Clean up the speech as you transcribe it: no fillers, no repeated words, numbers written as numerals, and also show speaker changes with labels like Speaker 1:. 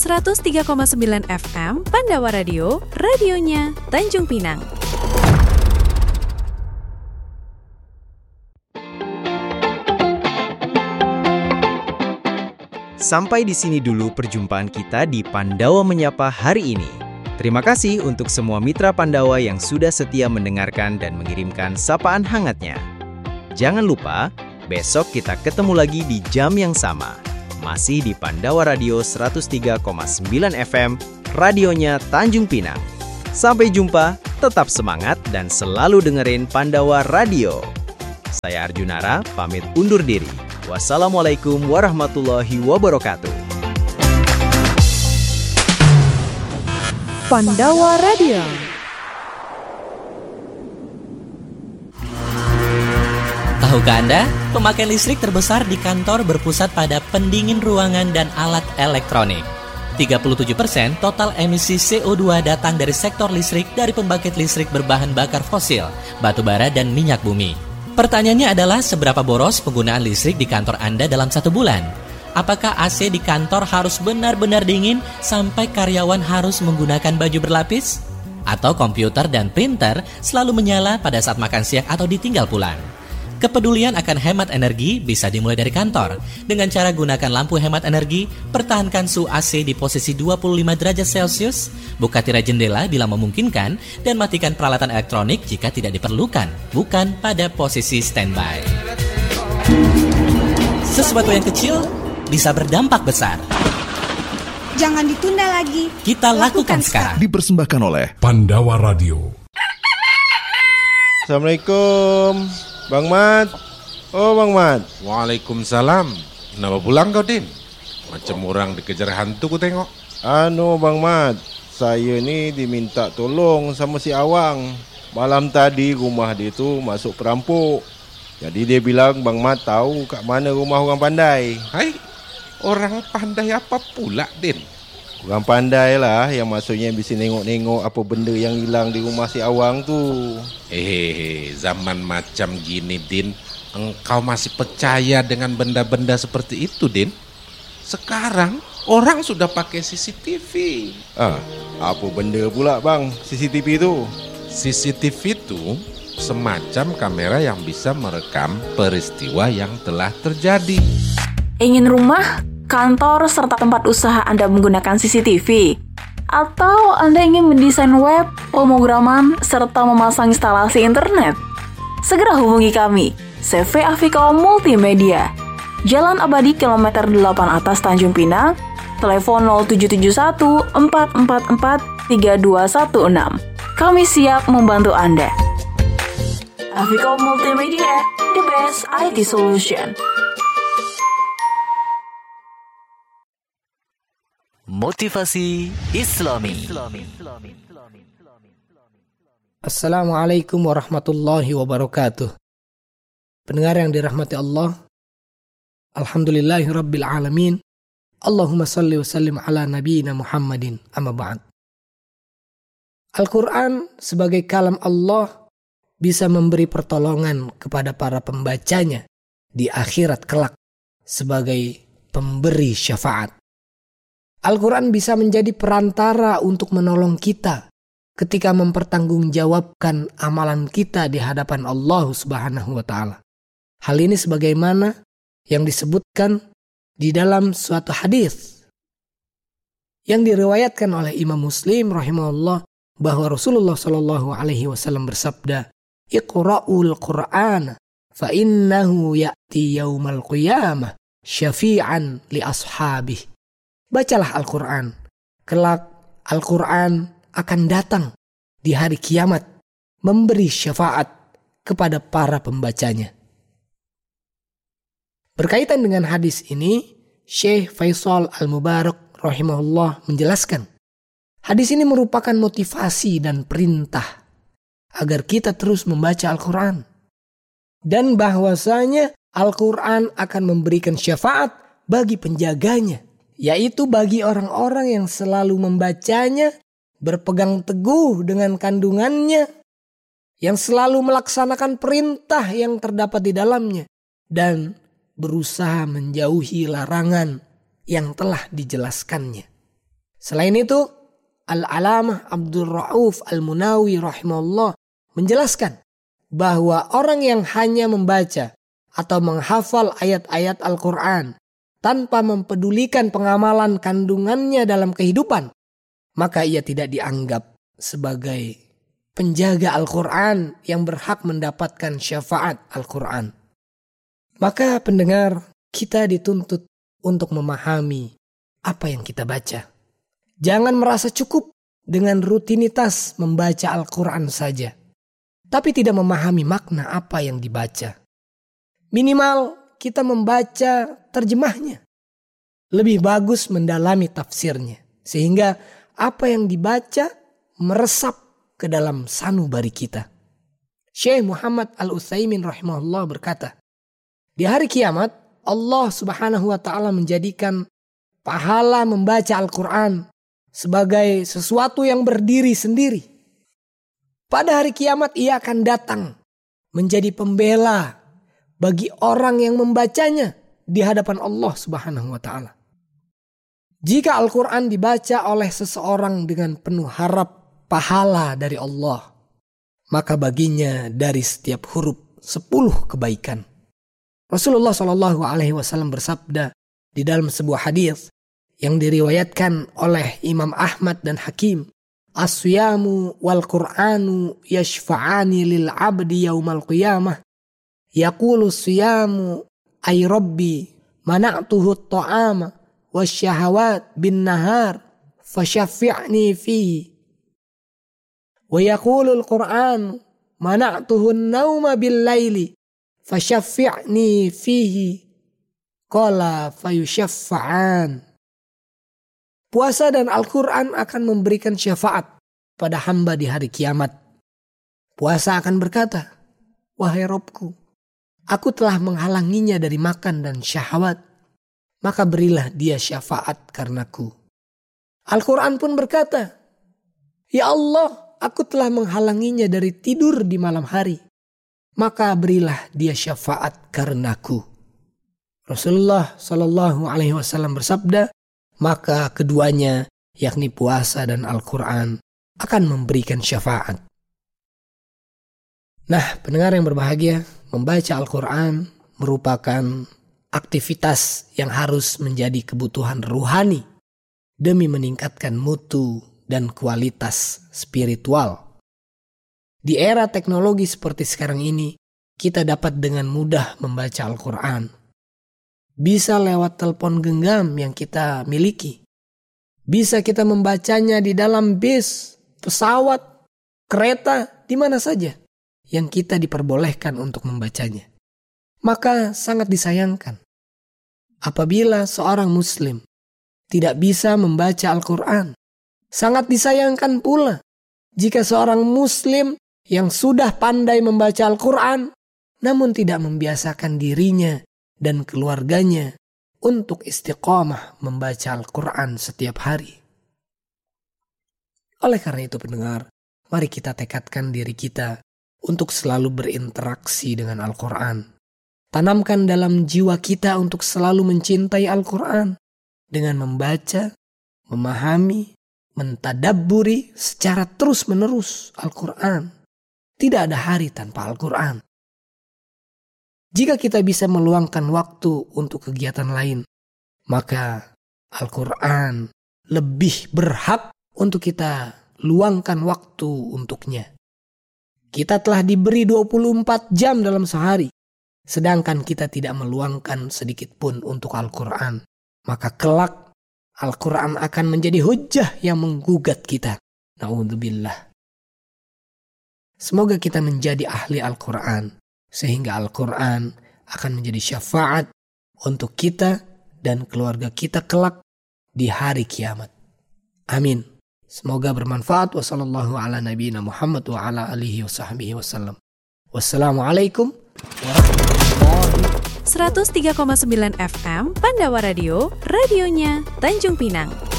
Speaker 1: 103,9 FM Pandawa Radio, radionya Tanjung Pinang.
Speaker 2: Sampai di sini dulu perjumpaan kita di Pandawa Menyapa hari ini. Terima kasih untuk semua mitra Pandawa yang sudah setia mendengarkan dan mengirimkan sapaan hangatnya. Jangan lupa, besok kita ketemu lagi di jam yang sama. Masih di Pandawa Radio 103,9 FM, radionya Tanjung Pinang. Sampai jumpa, tetap semangat dan selalu dengerin Pandawa Radio. Saya Arjunara, pamit undur diri. Wassalamualaikum warahmatullahi wabarakatuh.
Speaker 1: Pandawa Radio.
Speaker 3: Tahukah Anda, pemakaian listrik terbesar di kantor berpusat pada pendingin ruangan dan alat elektronik. 37% total emisi CO2 datang dari sektor listrik dari pembangkit listrik berbahan bakar fosil, batu bara dan minyak bumi. Pertanyaannya adalah seberapa boros penggunaan listrik di kantor Anda dalam 1 bulan? Apakah AC di kantor harus benar-benar dingin sampai karyawan harus menggunakan baju berlapis? Atau komputer dan printer selalu menyala pada saat makan siang atau ditinggal pulang? Kepedulian akan hemat energi bisa dimulai dari kantor. Dengan cara gunakan lampu hemat energi, pertahankan suhu AC di posisi 25 derajat Celcius, buka tirai jendela bila memungkinkan, dan matikan peralatan elektronik jika tidak diperlukan, bukan pada posisi standby. Sesuatu yang kecil bisa berdampak besar.
Speaker 4: Jangan ditunda lagi.
Speaker 3: Kita lakukan sekarang.
Speaker 5: Dipersembahkan oleh
Speaker 6: Pandawa Radio.
Speaker 7: Assalamualaikum, Bang Mat. Oh, Bang Mat.
Speaker 6: Waalaikumsalam. Kenapa pulang kau, Din? Macam orang dikejar hantu ku tengok.
Speaker 7: Bang Mat, saya ni diminta tolong sama si Awang. Malam tadi rumah dia tu masuk perampok. Jadi dia bilang Bang Mat tahu kat mana rumah orang pandai.
Speaker 6: Hai, orang pandai apa pula, Din?
Speaker 7: Orang pandai lah yang maksudnya bisa nengok-nengok apa benda yang hilang di rumah si Awang tu.
Speaker 6: Zaman macam gini, Din, engkau masih percaya dengan benda-benda seperti itu, Din? Sekarang orang sudah pakai CCTV.
Speaker 7: Apa benda pula bang CCTV tu?
Speaker 6: CCTV itu semacam kamera yang bisa merekam peristiwa yang telah terjadi.
Speaker 8: Ingin rumah, kantor, serta tempat usaha Anda menggunakan CCTV? Atau Anda ingin mendesain web, pemrograman, serta memasang instalasi internet? Segera hubungi kami, CV Afiko Multimedia, Jalan Abadi Kilometer 8 Atas Tanjung Pinang, telepon 0771 444 3216. Kami siap membantu Anda. Afiko Multimedia, the best IT solution.
Speaker 9: Motivasi Islami.
Speaker 10: Assalamualaikum warahmatullahi wabarakatuh. Pendengar yang dirahmati Allah, alhamdulillahi rabbil alamin. Allahumma salli wa sallim ala nabiyyina Muhammadin, amma ba'd. Al-Quran sebagai kalam Allah bisa memberi pertolongan kepada para pembacanya di akhirat kelak sebagai pemberi syafaat. Al-Quran bisa menjadi perantara untuk menolong kita ketika mempertanggungjawabkan amalan kita di hadapan Allah Subhanahu wa Ta'ala. Hal ini sebagaimana yang disebutkan di dalam suatu hadis yang diriwayatkan oleh Imam Muslim rahimahullah, bahwa Rasulullah Shallallahu Alaihi Wasallam bersabda, "Iqra'ul Qur'an, fa innahu ya'ti yaumal qiyamah syafi'an li ashabih." Bacalah Al-Quran, kelak Al-Quran akan datang di hari kiamat memberi syafaat kepada para pembacanya. Berkaitan dengan hadis ini, Syekh Faisal Al-Mubarak rahimahullah menjelaskan, hadis ini merupakan motivasi dan perintah agar kita terus membaca Al-Quran. Dan bahwasanya Al-Quran akan memberikan syafaat bagi penjaganya, yaitu bagi orang-orang yang selalu membacanya, berpegang teguh dengan kandungannya, yang selalu melaksanakan perintah yang terdapat di dalamnya, dan berusaha menjauhi larangan yang telah dijelaskannya. Selain itu, Al-Alamah Abdul Rauf Al-Munawi rahimahullah menjelaskan bahwa orang yang hanya membaca atau menghafal ayat-ayat Al-Quran tanpa mempedulikan pengamalan kandungannya dalam kehidupan, maka ia tidak dianggap sebagai penjaga Al-Quran yang berhak mendapatkan syafaat Al-Quran. Maka pendengar, kita dituntut untuk memahami apa yang kita baca. Jangan merasa cukup dengan rutinitas membaca Al-Quran saja, tapi tidak memahami makna apa yang dibaca. Minimal kita membaca terjemahnya. Lebih bagus mendalami tafsirnya, sehingga apa yang dibaca meresap ke dalam sanubari kita. Syekh Muhammad Al-Utsaimin rahimahullah berkata, di hari kiamat Allah subhanahu wa ta'ala menjadikan pahala membaca Al-Quran sebagai sesuatu yang berdiri sendiri. Pada hari kiamat ia akan datang menjadi pembela bagi orang yang membacanya di hadapan Allah subhanahu wa ta'ala. Jika Al-Quran dibaca oleh seseorang dengan penuh harap pahala dari Allah, maka baginya dari setiap huruf 10 kebaikan. Rasulullah SAW bersabda di dalam sebuah hadis yang diriwayatkan oleh Imam Ahmad dan Hakim, as-siyamu wal Qur'anu yashfa'ani lil 'abdi yaumal qiyamah. Yaqulu as-siyamu ay rabbi mana'tuhu at-ta'ama wasyahawat bin nahar fashaffi'ni fihi. Wa yaqulu al-Qur'an mana'tuhu an-nawma bil laili fashaffi'ni fihi. Qala fayushaffa'an. Puasa dan Al-Quran akan memberikan syafaat pada hamba di hari kiamat. Puasa akan berkata, wahai Robku, aku telah menghalanginya dari makan dan syahwat, maka berilah dia syafaat karenaku. Al-Quran pun berkata, ya Allah, aku telah menghalanginya dari tidur di malam hari, maka berilah dia syafaat karenaku. Rasulullah SAW bersabda, maka keduanya, yakni puasa dan Al-Quran, akan memberikan syafaat. Nah, pendengar yang berbahagia, membaca Al-Quran merupakan aktivitas yang harus menjadi kebutuhan ruhani demi meningkatkan mutu dan kualitas spiritual. Di era teknologi seperti sekarang ini, kita dapat dengan mudah membaca Al-Quran. Bisa lewat telepon genggam yang kita miliki. Bisa kita membacanya di dalam bis, pesawat, kereta, di mana saja yang kita diperbolehkan untuk membacanya. Maka sangat disayangkan apabila seorang muslim tidak bisa membaca Al-Quran. Sangat disayangkan pula jika seorang muslim yang sudah pandai membaca Al-Quran namun tidak membiasakan dirinya dan keluarganya untuk istiqamah membaca Al-Quran setiap hari. Oleh karena itu pendengar, mari kita tekadkan diri kita untuk selalu berinteraksi dengan Al-Quran. Tanamkan dalam jiwa kita untuk selalu mencintai Al-Quran dengan membaca, memahami, mentadabburi secara terus-menerus Al-Quran. Tidak ada hari tanpa Al-Quran. Jika kita bisa meluangkan waktu untuk kegiatan lain, maka Al-Quran lebih berhak untuk kita luangkan waktu untuknya. Kita telah diberi 24 jam dalam sehari, sedangkan kita tidak meluangkan sedikit pun untuk Al-Quran. Maka kelak Al-Quran akan menjadi hujjah yang menggugat kita. Na'udzubillah. Semoga kita menjadi ahli Al-Quran, sehingga Al-Quran akan menjadi syafaat untuk kita dan keluarga kita kelak di hari kiamat. Amin. Semoga bermanfaat. Wassallallahu ala nabiyina Muhammad wa ala alihi wa sahbihi wasallam. Wassalamualaikum warahmatullahi wabarakatuh.
Speaker 1: 103,9 FM Pandawa Radio, radionya Tanjung Pinang.